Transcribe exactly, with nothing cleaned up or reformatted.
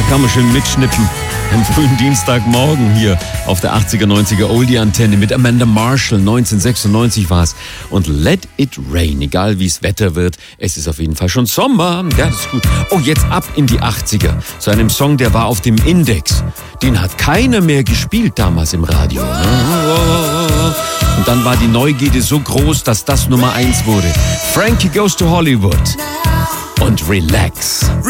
kann man schön mitschnippen. Am frühen Dienstagmorgen hier auf der achtziger, neunziger Oldie-Antenne mit Amanda Marshall. neunzehnhundertsechsundneunzig war's. Und Let It Rain. Egal wie es Wetter wird, es ist auf jeden Fall schon Sommer. Ja, das ist gut. Oh, jetzt ab in die achtziger. Zu einem Song, der war auf dem Index. Den hat keiner mehr gespielt damals im Radio. Und dann war die Neugierde so groß, dass das Nummer eins wurde. Frankie Goes to Hollywood. Und Relax.